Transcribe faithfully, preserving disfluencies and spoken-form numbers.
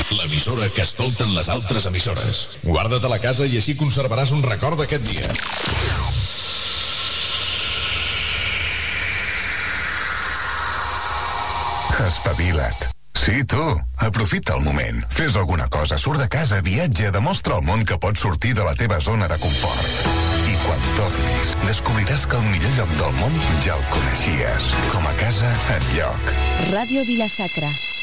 L'emissora que escolten les altres emissores. Guarda't a la casa i així conservaràs un record d'aquest dia. Espavila't. Sí, tu. Aprofita el moment. Fes alguna cosa, surt de casa, viatja, demostra al món que pots sortir de la teva zona de confort. I quan tornis, descobriràs que el millor lloc del món ja el coneixies. Com a casa, enlloc. Ràdio Vila-sacra.